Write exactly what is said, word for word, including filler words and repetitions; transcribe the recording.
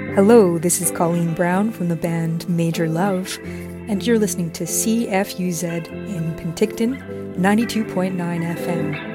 Hello, this is Colleen Brown from the band Major Love, and you're listening to C F U Z in Penticton, ninety-two point nine F M.